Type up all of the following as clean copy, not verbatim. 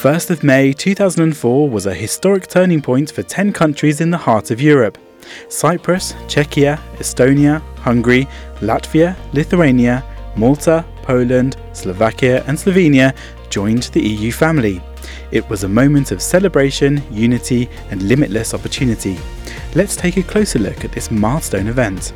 1st of May 2004 was a historic turning point for 10 countries in the heart of Europe. Cyprus, Czechia, Estonia, Hungary, Latvia, Lithuania, Malta, Poland, Slovakia and Slovenia joined the EU family. It was a moment of celebration, unity and limitless opportunity. Let's take a closer look at this milestone event.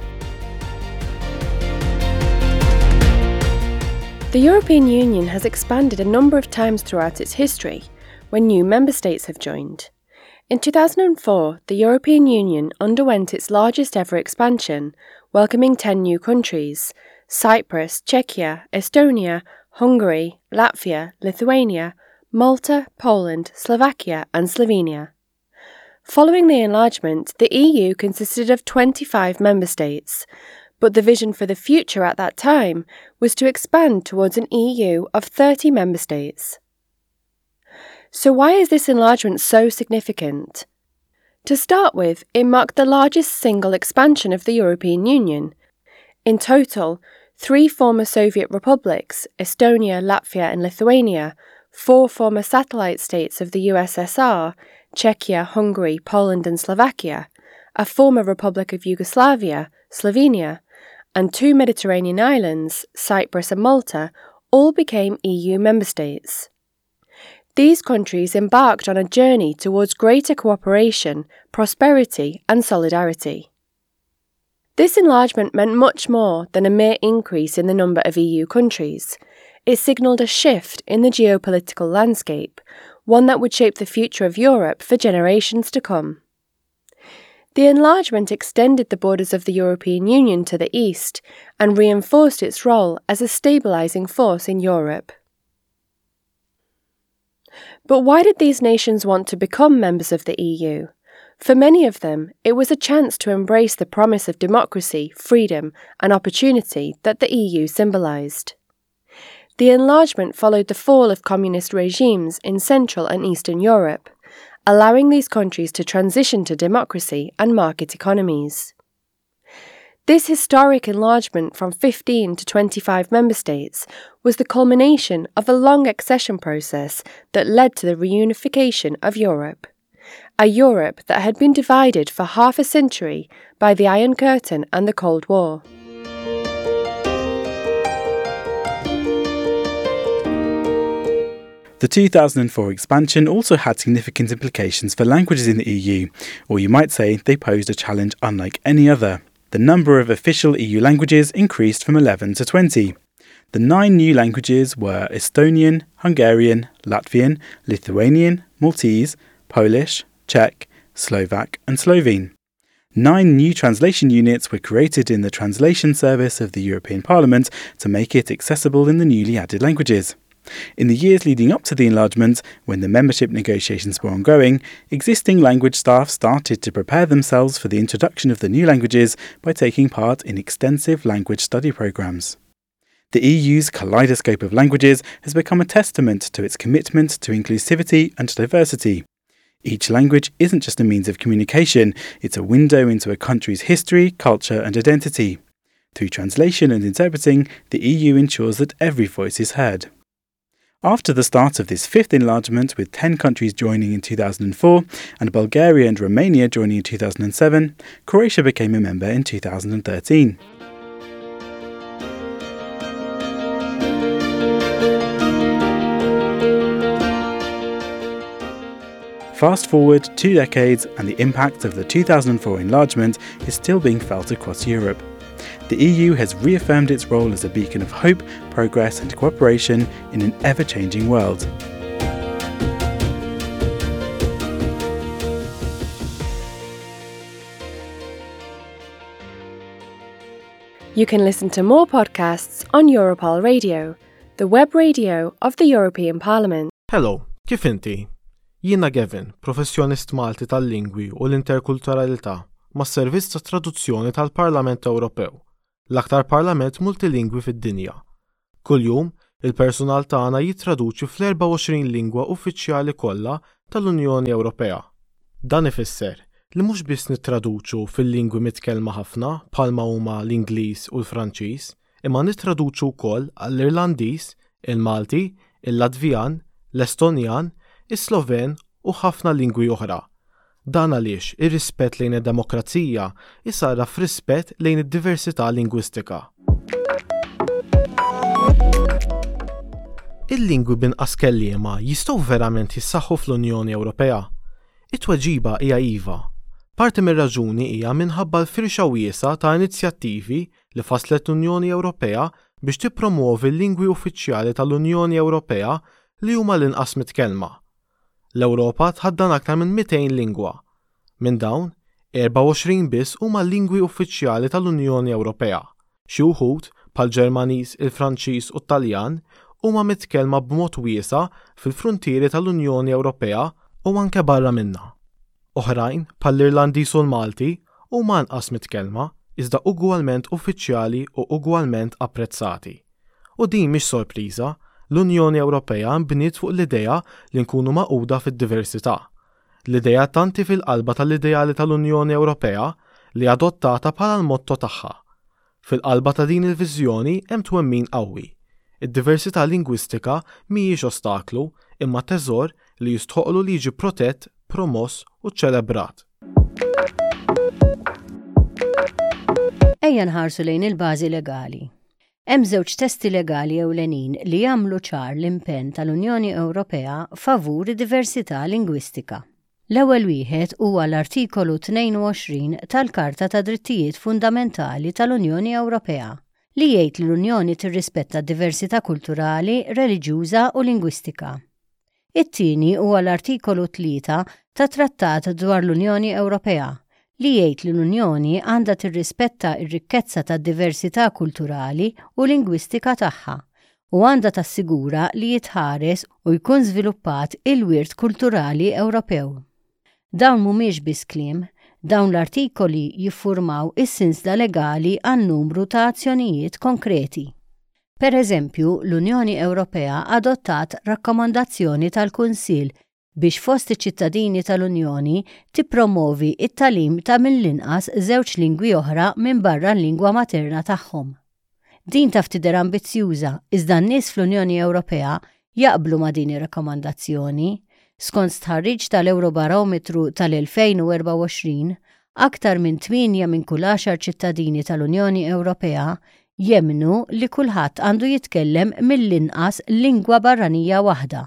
The European Union has expanded a number of times throughout its history, when new member states have joined. In 2004, the European Union underwent its largest ever expansion, welcoming 10 new countries: Cyprus, Czechia, Estonia, Hungary, Latvia, Lithuania, Malta, Poland, Slovakia and Slovenia. Following the enlargement, the EU consisted of 25 member states, but the vision for the future at that time was to expand towards an EU of 30 member states. So why is this enlargement so significant? To start with, it marked the largest single expansion of the European Union. In total, 3 former Soviet republics, Estonia, Latvia and Lithuania, 4 former satellite states of the USSR, Czechia, Hungary, Poland and Slovakia, a former Republic of Yugoslavia, Slovenia, and 2 Mediterranean islands, Cyprus and Malta, all became EU member states. These countries embarked on a journey towards greater cooperation, prosperity and solidarity. This enlargement meant much more than a mere increase in the number of EU countries. It signalled a shift in the geopolitical landscape, one that would shape the future of Europe for generations to come. The enlargement extended the borders of the European Union to the east and reinforced its role as a stabilising force in Europe. But why did these nations want to become members of the EU? For many of them, it was a chance to embrace the promise of democracy, freedom and opportunity that the EU symbolised. The enlargement followed the fall of communist regimes in Central and Eastern Europe, allowing these countries to transition to democracy and market economies. This historic enlargement from 15 to 25 member states was the culmination of a long accession process that led to the reunification of Europe. A Europe that had been divided for half a century by the Iron Curtain and the Cold War. The 2004 expansion also had significant implications for languages in the EU, or you might say they posed a challenge unlike any other. The number of official EU languages increased from 11 to 20. The 9 new languages were Estonian, Hungarian, Latvian, Lithuanian, Maltese, Polish, Czech, Slovak and Slovene. 9 new translation units were created in the translation service of the European Parliament to make it accessible in the newly added languages. In the years leading up to the enlargement, when the membership negotiations were ongoing, existing language staff started to prepare themselves for the introduction of the new languages by taking part in extensive language study programmes. The EU's kaleidoscope of languages has become a testament to its commitment to inclusivity and diversity. Each language isn't just a means of communication, it's a window into a country's history, culture and identity. Through translation and interpreting, the EU ensures that every voice is heard. After the start of this 5th enlargement, with 10 countries joining in 2004 and Bulgaria and Romania joining in 2007, Croatia became a member in 2013. Fast forward 2 decades and the impact of the 2004 enlargement is still being felt across Europe. The EU has reaffirmed its role as a beacon of hope, progress and cooperation in an ever-changing world. You can listen to more podcasts on Europol Radio, the web radio of the European Parliament. Hello, kif inti? Jiena Gavin, professjonist Malti tal-lingwi u l-interkulturalità mas-Servizz ta' Traduzzjoni tal-Parlament Ewropew, l-aktar parlament multilingwi fid-dinja. Kuljum, il-personal tagħna jittraduċi fl-24 lingwa uffiċjali kollha tal-Unjoni Ewropea. Dan ifisser li mhux biss nittraduċu fil-lingwi mitkellma ħafna bħalma huma l-Ingliż u l-Franċiż, imma nittraduċu wkoll għall-Irlandiż, il-Malti, il-Latvjan, l-Estonjan, is-Sloven u ħafna lingwi oħra. Dan għaliex ir-rispett lejn id-demokrazija isarraf f'rispett lejn id-diversità lingwistika. Il-lingwi binqas kelliema jistgħu verament jissaħħu fl-Unjoni Ewropea? It-tweġiba hija iva. Parti mir-raġuni hija minħabba l-firxa wiesa ta' inizjattivi li faslet l-Unjoni Ewropea biex tippromuovi l-lingwi uffiċjali tal-Unjoni Ewropea li huma l-inqas mitkellma. L-Ewropa tħaddan aktar minn 200 lingwa. Minn dawn, 24 biss huma l-lingwi uffiċjali tal-Unjoni Ewropea. Xi wħud bħall-Ġermaniż, il-Franċiż u t-Taljan huma mitkellma b'mod wiesa fil-fruntieri tal-Unjoni Ewropea u anke barra minnha. Oħrajn bħall-Irlandiż u l-Malti huma anqas mitkellma iżda ugwalment uffiċjali u ugwalment apprezzati. U din mhix sorpriża, l-Unjoni Ewropea nbniet fuq l-idea li nkunu maquda fid-diversità. L-idea tanti fil-qalba tal-ideali tal-Unjoni Ewropea li adottata bħala l-motto tagħha. Fil-qalba ta' din il-viżjoni hemm twemmin qawwi. Id-diversità lingwistika mhijiex ostaklu imma teżor li jistħoqlu li jiġi protett, promoss u ċelebrat. Ejja nħarsu lejn il-bażi legali. Hemm żewġ testi legali ewlenin li jagħmlu ċar l-impenn tal-Unjoni Ewropea favur id-diversità lingwistika. L-ewwel wieħed huwa l-artikolu 22 tal-Karta ta' Drittijiet Fundamentali tal-Unjoni Ewropea li jgħid li l-Unjoni tirrispetta d-diversità kulturali, reliġjuża u lingwistika. It-tieni huwa l-artikolu 3 ta' Trattat dwar l-Unjoni Ewropea li jgħid li l-Unjoni għandha tirrispetta r-rikkezza tad-diversità kulturali u lingwistika tagħha u għandha tassigura li jitħares u jkun żviluppat il-wirt kulturali Ewropew. Dawn mhumiex biss kliem, dawn l-artikoli jiffurmaw is-sinsla legali għan numru ta' azzjonijiet konkreti. Per eżempju, l-Unjoni Ewropea adottat rakkomandazzjoni tal-Kunsill biex fost iċ-ċittadini tal-Unjoni tippromovi it-talim ta' mill-inqas 2 lingwi oħra minn barra l-lingwa materna tagħhom. Din taf tidher ambizzjuża iżda n-nies fl-Unjoni Ewropea jaqblu ma' din ir-rakkomandazzjoni. Skont stħarriġ tal-Eurobarometru tal-2024, aktar minn 8 minn kull 10 ċittadini tal-Unjoni Ewropea jemmnu li kulħadd għandu jitkellem mill-inqas lingwa barranija waħda.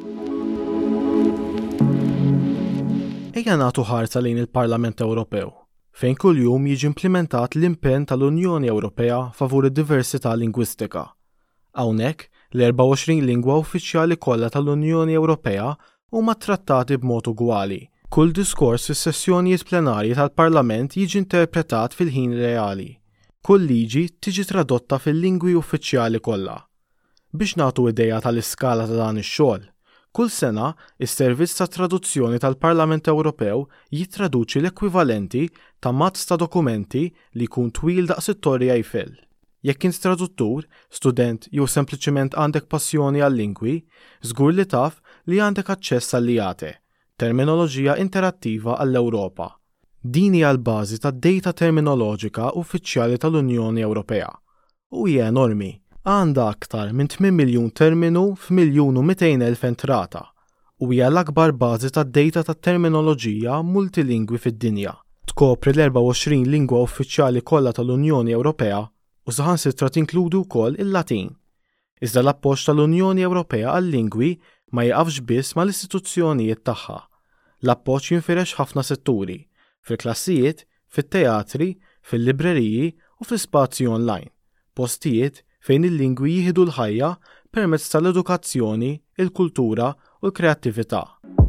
Ejja nagħtu ħarsa lejn il-Parlament Ewropew, fejn kuljum jiġi implementat l-impenn tal-Unjoni Ewropea favur id-diversità lingwistika. Hawnhekk l-24 lingwa uffiċjali kollha tal-Unjoni Ewropea huma trattati b'mod ugwali. Kull diskors fis-sessjonijiet plenarji tal-Parlament jiġi interpretat fil-ħin reali. Kull liġi tiġi tradotta fil-lingwi uffiċjali kollha. Biex nagħtu idea tal-iskala ta' dan ix-xogħol, kull sena is-Servizz ta' Traduzzjoni tal-Parlament Ewropew jittraduċi l-ekwivalenti ta' mazz ta' dokumenti li jkun twil daqs it-Torri Eiffel. Jekk int traduttur, student jew sempliċement għandek passjoni għal-lingwi, żgur li taf li għandek aċċess għall-IATE, terminoloġija interattiva għall-Ewropa. Din hija l-bażi tad-dejta terminoloġika uffiċjali tal-Unjoni Ewropea. U hija enormi, għandha aktar minn 8 miljun terminu f'1,200,000 entrata. U hija l-akbar bażi tad-dejta tat-terminoloġija multilingwi fid-dinja. Tkopri l-24 lingwa uffiċjali kollha tal-Unjoni Ewropea u saħansitra tinkludu wkoll il-Latin. Iżda l-appoġġ tal-Unjoni Ewropea għal-lingwi ma jaqafx biss mal-istituzzjonijiet tagħha. L-appoġġ jinfirex ħafna setturi, fil-klassijiet, fit-teatri, fil-libreriji u fl-ispazji online, postijiet fejn il-lingwi jieħdu l-ħajja permezz tal-edukazzjoni, il-kultura u l-kreattività.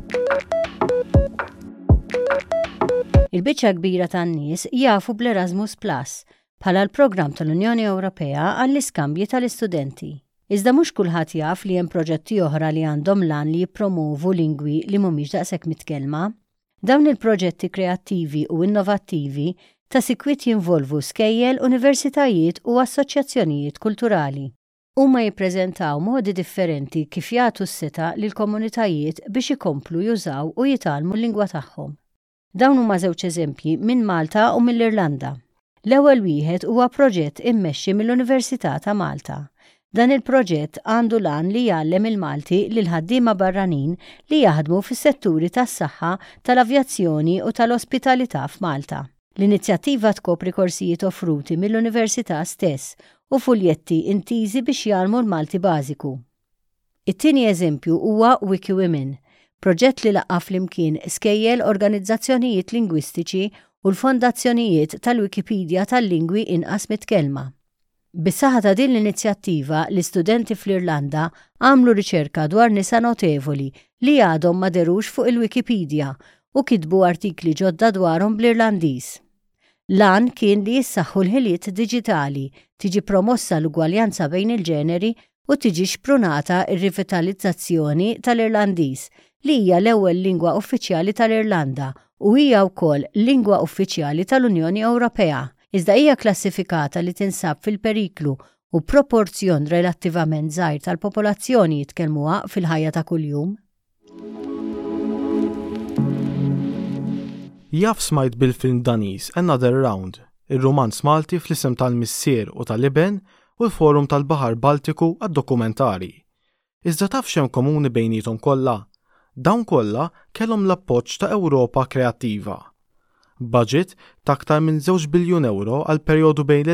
Il-biċċa kbira tan-nies jafu bl-Erasmus Plus bħala l-programm tal-Unjoni Ewropea għall-iskambji tal-istudenti. Iżda mhux kulħadd jaf li hemm proġetti oħra li għandhom lan li jippromovu lingwi li mhumiex daqshekk mitkellma. Dawn il-proġetti kreattivi u innovattivi ta' sikwit jinvolvu skejjel, universitajiet u assoċjazzjonijiet kulturali. Huma jippreżentaw modi differenti kif jagħtu s-seta lil komunitajiet biex ikomplu jużaw u jitalmu l-lingwa tagħhom. Dawn huma żewġ eżempji minn Malta u mill-Irlanda. L-ewwel wieħed huwa proġett immexxi mill-Università ta' Malta. Dan il-proġett għandu lan li jgħallem il-Malti lil ħaddiema barranin li jaħdmu fis-setturi tas-saħħa, tal-avjazzjoni u tal-ospitalità f'Malta. L-inizjattiva tkopri korsijiet offruti mill-Università stess u fuljetti intiżi biex jgħalmu l-Malti bażiku. It-tieni eżempju huwa WikiWomen, proġett li laqqa flimkien skejjel organizzazzjonijiet lingwistiċi u l-fondazzjonijiet tal-Wikipedia tal-lingwi inqas mit-kelma. Bis-saħħa ta' din l-inizjattiva, l-istudenti fl-Irlanda għamlu riċerka dwar nisa notevoli li għadhom ma derux fuq il-Wikipedia u kitbu artikli ġodda dwarhom bl-Irlandiż. Lan kien li jissaħħu l-ħiliet diġitali, tiġi promossa l-ugwaljanza bejn il-ġeneri u tiġi xprunata r-rivitalizzazzjoni tal-Irlandiż li hija l-ewwel lingwa uffiċjali tal-Irlanda u hija wkoll lingwa uffiċjali tal-Unjoni Ewropea, iżda hija klassifikata li tinsab fil-periklu u proporzjon relattivament żgħir tal-popolazzjoni jitkellmuha fil-ħajja ta' kuljum. Jaf smajt bil-film Daniż Another Round, ir-romanz Malti fl-isem tal-missier u tal-Liben u l-Forum tal-Baħar Baltiku għad-dokumentari. Iżda taf x'hemm komuni bejnietom kollha? Dawn kollha kellhom l-appoġġ ta' Ewropa Kreattiva. Budget ta' aktar minn 2 biljun euro għal perjodu bejn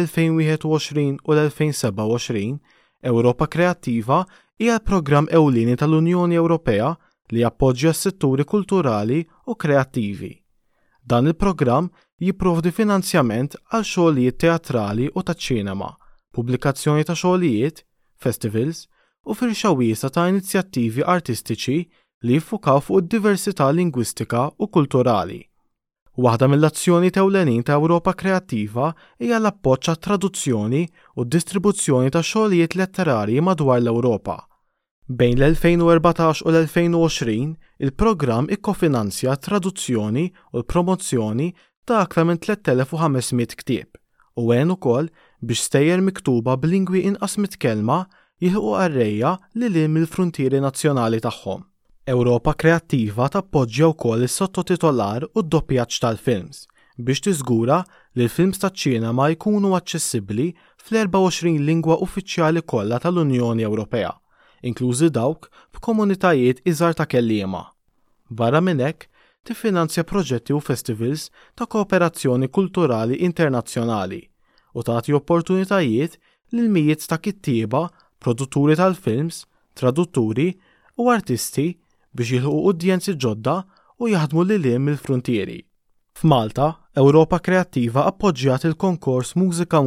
l-2021 u l-2027, Ewropa Kreattiva hija l-programm ewlieni tal-Unjoni Ewropea li jappoġġja s-setturi kulturali u kreattivi. Dan il-programm jipprovdi finanzjament għal xogħlijiet teatrali u taċ-ċinema, pubblikazzjoni ta' xogħlijiet, festivals u firxa wiesa ta' inizjattivi artistiċi li jiffukaw fuq id-diversità lingwistika u kulturali. Waħda mill-azzjoni ewlenin ta' Ewropa Kreattiva hija l-appoġġ għat-traduzzjoni u d-distribuzzjoni ta' xogħlijiet letterarji madwar l-Ewropa. Bejn l-2014 u l-2020, il-programm ikkofinanzja t-traduzzjoni u l-promozzjoni ta' aktar minn 3500 ktieb u għen ukoll biex stejjer miktuba b'lingwi inqas mit-kelma jilħqu qarrejja lil hinn mill-fruntieri nazzjonali tagħhom. Ewropa Kreattiva tappoġġja wkoll is-sottotitolar u d-doppjaġġ tal-films biex tiżgura li l-films taċ-ċinema jkunu aċċessibbli fl-24 lingwa uffiċjali kollha tal-Unjoni Ewropea, inklużi dawk f'komunitajiet iżgħar ta' kelliema. Barra minn hekk, tiffinanzja proġetti u festivals ta' kooperazzjoni kulturali internazzjonali u tagħti opportunitajiet lil mijiet ta' kittieba, produtturi tal-films, tradutturi u artisti biex jilħu udjenzi ġodda u jaħdmu lil hinn mill-fruntieri. F'Malta, Ewropa Kreattiva appoġġjat il-konkors Mużika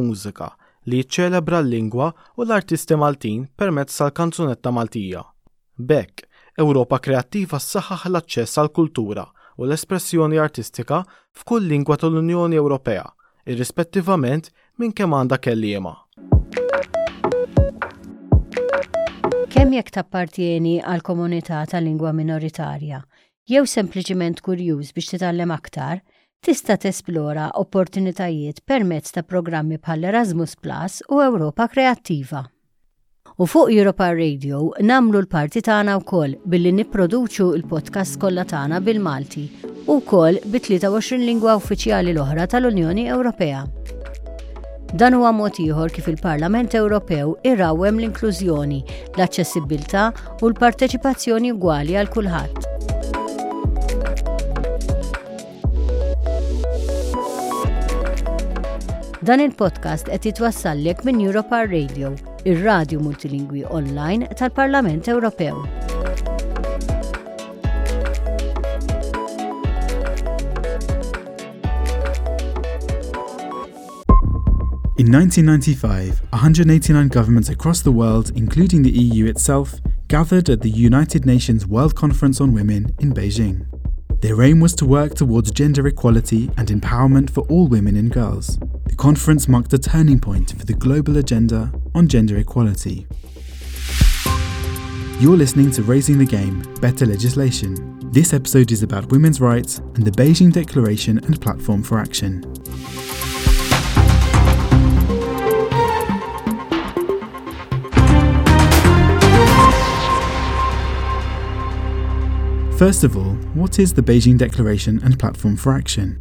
li jiċċelebra l-lingwa u l-artisti Maltin permezz tal-kanzunetta Maltija. B'hekk, Ewropa Kreattiva ssaħħaħ l-aċċess għall-kultura u l-espressjoni artistika f'kull lingwa tal-Unjoni Ewropea, irrispettivament minn kemm għandha kelliema. Kemm jekk tappartieni għal komunità tal-lingwa minoritarja, jew sempliċiment kurjuż biex titgħallem aktar, tista' tesplora opportunitajiet permezz ta' programmi bħal Erasmus Plus u Ewropa Kreattiva. U fuq Europa Radio namlu l-parti tagħna wkoll billi nipproduċu l-podcast kollha tagħna bil-Malti u wkoll bi-23 lingwa uffiċjali l-oħra tal-Unjoni Ewropea. Dan huwa mod ieħor kif il-Parlament Ewropew irrawwem l-inklużjoni, l-aċċessibilità u l-parteċipazzjoni ugwali għal kulħadd. Dan il-podcast qed jitwassallek minn Europa Radio, ir-radju multilingwi online tal-Parlament Ewropew. In 1995, 189 governments across the world, including the EU itself, gathered at the United Nations World Conference on Women in Beijing. Their aim was to work towards gender equality and empowerment for all women and girls. The conference marked a turning point for the global agenda on gender equality. You're listening to Raising the Game, Better Legislation. This episode is about women's rights and the Beijing Declaration and Platform for Action. First of all, what is the Beijing Declaration and Platform for Action?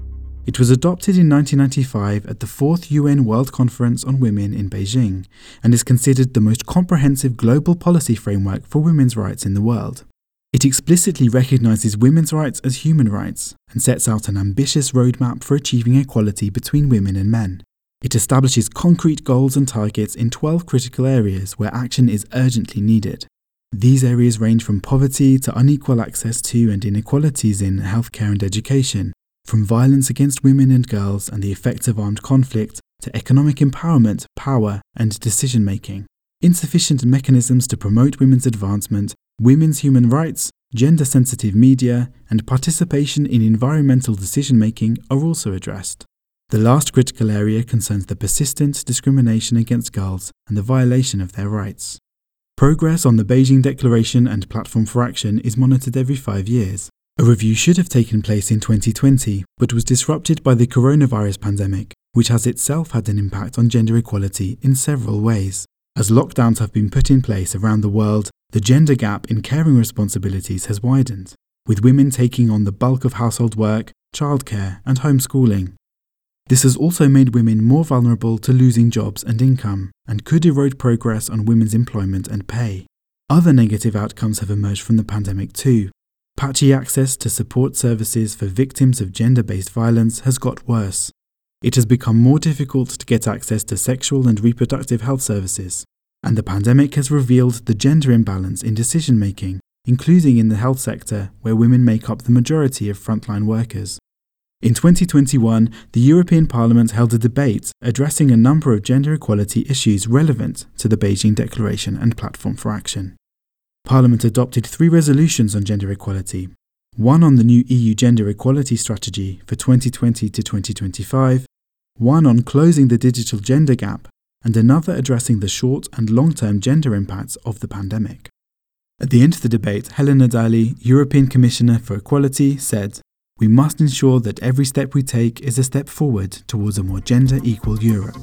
It was adopted in 1995 at the 4th UN World Conference on Women in Beijing and is considered the most comprehensive global policy framework for women's rights in the world. It explicitly recognizes women's rights as human rights and sets out an ambitious roadmap for achieving equality between women and men. It establishes concrete goals and targets in 12 critical areas where action is urgently needed. These areas range from poverty to unequal access to and inequalities in healthcare and education, from violence against women and girls and the effects of armed conflict to economic empowerment, power, and decision-making. Insufficient mechanisms to promote women's advancement, women's human rights, gender-sensitive media, and participation in environmental decision-making are also addressed. The last critical area concerns the persistent discrimination against girls and the violation of their rights. Progress on the Beijing Declaration and Platform for Action is monitored every 5 years. A review should have taken place in 2020, but was disrupted by the coronavirus pandemic, which has itself had an impact on gender equality in several ways. As lockdowns have been put in place around the world, the gender gap in caring responsibilities has widened, with women taking on the bulk of household work, childcare, and homeschooling. This has also made women more vulnerable to losing jobs and income, and could erode progress on women's employment and pay. Other negative outcomes have emerged from the pandemic too. Patchy access to support services for victims of gender-based violence has got worse. It has become more difficult to get access to sexual and reproductive health services, and the pandemic has revealed the gender imbalance in decision-making, including in the health sector where women make up the majority of frontline workers. In 2021, the European Parliament held a debate addressing a number of gender equality issues relevant to the Beijing Declaration and Platform for Action. Parliament adopted 3 resolutions on gender equality, one on the new EU gender equality strategy for 2020 to 2025, one on closing the digital gender gap, and another addressing the short and long-term gender impacts of the pandemic. At the end of the debate, Helena Dalli, European Commissioner for Equality, said, "We must ensure that every step we take is a step forward towards a more gender-equal Europe."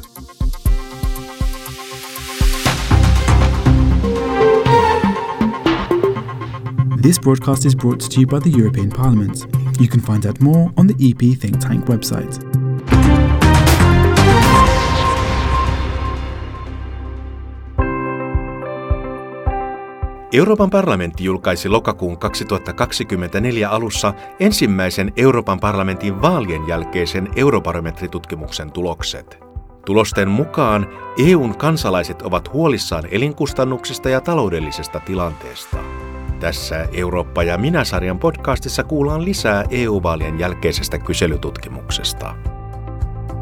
This broadcast is brought to you by the European Parliament. You can find out more on the EP Think Tank website. Euroopan parlamentti julkaisi lokakuun 2024 alussa ensimmäisen Euroopan parlamentin vaalien jälkeisen eurobarometritutkimuksen tulokset. Tulosten mukaan EUn kansalaiset ovat huolissaan elinkustannuksista ja taloudellisesta tilanteesta. Tässä Eurooppa ja minä -sarjan podcastissa kuullaan lisää EU-vaalien jälkeisestä kyselytutkimuksesta.